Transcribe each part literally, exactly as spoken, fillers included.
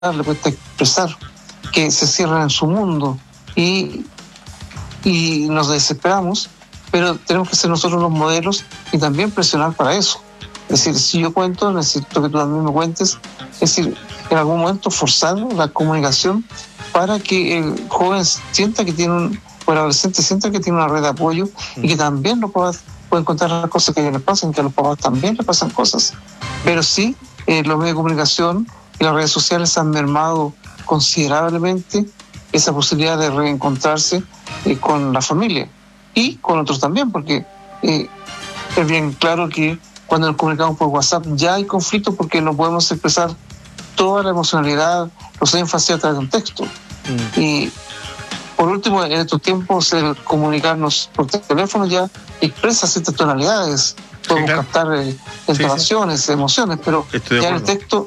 le cuesta expresar, que se cierran en su mundo y, y nos desesperamos, pero tenemos que ser nosotros los modelos y también presionar para eso. Es decir, si yo cuento, necesito que tú también me cuentes. Es decir, en algún momento forzar la comunicación para que el joven sienta que tiene un, o el adolescente sienta que tiene una red de apoyo y que también los papás pueden contar las cosas que les pasan, que a los papás también les pasan cosas. Pero sí, eh, los medios de comunicación y las redes sociales han mermado considerablemente esa posibilidad de reencontrarse eh, con la familia y con otros también, porque eh, es bien claro que cuando nos comunicamos por WhatsApp ya hay conflictos porque no podemos expresar toda la emocionalidad, los énfasis a través de un texto. Mm. Y por último, en estos tiempos, el comunicarnos por teléfono ya expresa ciertas tonalidades, podemos sí, claro. captar eh, entonaciones, sí, sí. emociones, pero ya en el texto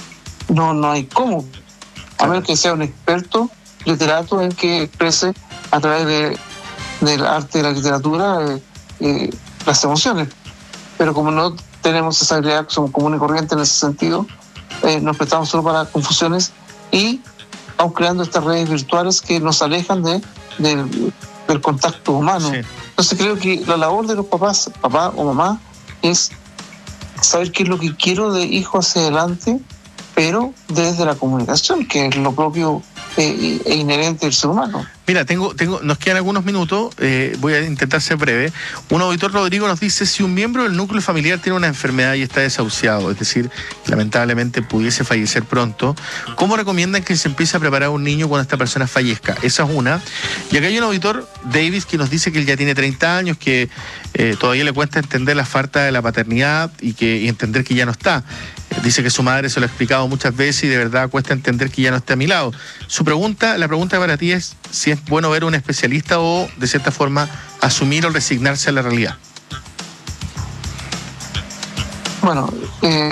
no, no hay cómo, a menos que sea un experto literato en que exprese a través de, del arte y la literatura eh, eh, las emociones. Pero como no tenemos esa habilidad, somos común y corriente en ese sentido, eh, nos prestamos solo para confusiones y vamos creando estas redes virtuales que nos alejan de, de, del contacto humano. Sí. Entonces creo que la labor de los papás, papá o mamá, es saber qué es lo que quiero de hijo hacia adelante, pero desde la comunicación, que es lo propio e, e inherente del ser humano. Mira, tengo, tengo, nos quedan algunos minutos, eh, voy a intentar ser breve. Un auditor, Rodrigo, nos dice: si un miembro del núcleo familiar tiene una enfermedad y está desahuciado, es decir, lamentablemente pudiese fallecer pronto, ¿cómo recomiendan que se empiece a preparar un niño cuando esta persona fallezca? Esa es una. Y acá hay un auditor, Davis, que nos dice que él ya tiene treinta años, que eh, todavía le cuesta entender la falta de la paternidad y, que, y entender que ya no está. Dice que su madre se lo ha explicado muchas veces y de verdad cuesta entender que ya no esté a mi lado. Su pregunta, la pregunta para ti es si es bueno ver a un especialista o, de cierta forma, asumir o resignarse a la realidad. Bueno, eh,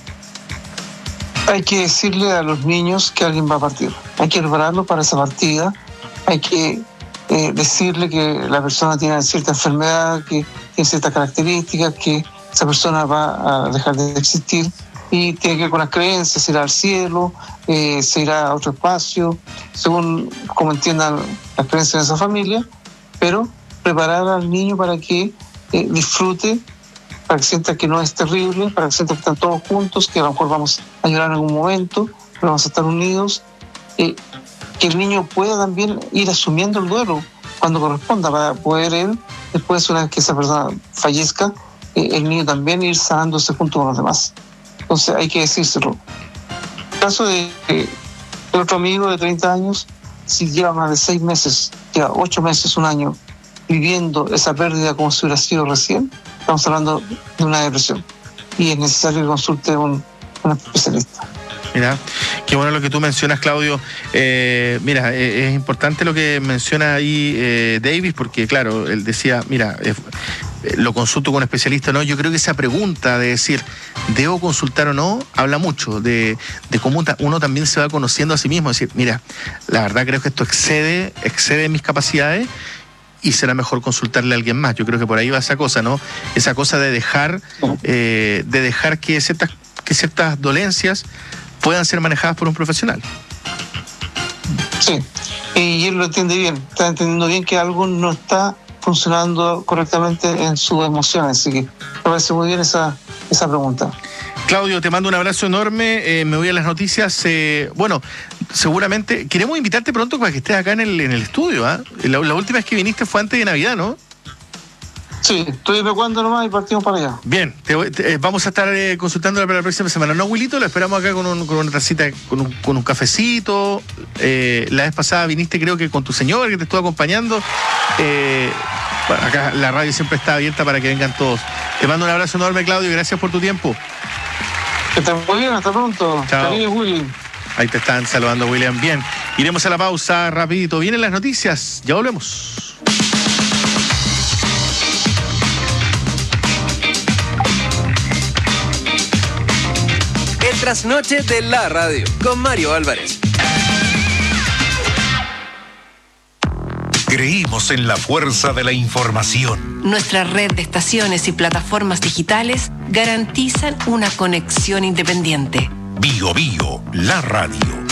hay que decirle a los niños que alguien va a partir. Hay que prepararlos para esa partida. Hay que eh, decirle que la persona tiene cierta enfermedad, que tiene ciertas características, que esa persona va a dejar de existir. Y tiene que ver con las creencias, se irá al cielo, eh, se irá a otro espacio, según como entiendan las creencias de esa familia, pero preparar al niño para que eh, disfrute, para que sienta que no es terrible, para que sienta que están todos juntos, que a lo mejor vamos a llorar en algún momento, pero vamos a estar unidos, eh, que el niño pueda también ir asumiendo el duelo cuando corresponda, para poder él, después una vez que esa persona fallezca, eh, el niño también ir sanándose junto con los demás. Entonces hay que decírselo. El caso de eh, el otro amigo de treinta años, si lleva más de seis meses, lleva ocho meses, un año, viviendo esa pérdida como si hubiera sido recién, estamos hablando de una depresión. Y es necesario que consulte a un, un especialista. Mira, qué bueno lo que tú mencionas, Claudio. Eh, mira, eh, es importante lo que menciona ahí eh, Davis, porque claro, él decía, mira, eh, lo consulto con un especialista o no. Yo creo que esa pregunta de decir, ¿debo consultar o no? Habla mucho de, de cómo uno también se va conociendo a sí mismo. Es decir, mira, la verdad creo que esto excede, excede mis capacidades y será mejor consultarle a alguien más. Yo creo que por ahí va esa cosa, ¿no? Esa cosa de dejar, eh, de dejar que ciertas, que ciertas dolencias puedan ser manejadas por un profesional. Sí, y él lo entiende bien, está entendiendo bien que algo no está funcionando correctamente en sus emociones, así que me parece muy bien esa, esa pregunta. Claudio, te mando un abrazo enorme, eh, me voy a las noticias. Eh, bueno, seguramente queremos invitarte pronto para que estés acá en el, en el estudio. ¿eh? La, la última vez que viniste fue antes de Navidad, ¿no? Sí, estoy evacuando nomás y partimos para allá. Bien, te, te, vamos a estar eh, consultándola para la próxima semana. No, Wilito, lo esperamos acá con, un, con una tacita, con un, con un cafecito. Eh, la vez pasada viniste, creo que con tu señor que te estuvo acompañando. Eh, bueno, acá la radio siempre está abierta para que vengan todos. Te mando un abrazo enorme, Claudio, y gracias por tu tiempo. Que estén muy bien, hasta pronto. Chao. Cariño, William. Ahí te están saludando, William. Bien, iremos a la pausa rapidito. Vienen las noticias, ya volvemos. El trasnoche de la radio con Mario Álvarez. Creímos en la fuerza de la información. Nuestra red de estaciones y plataformas digitales garantizan una conexión independiente. Bio Bio, la radio.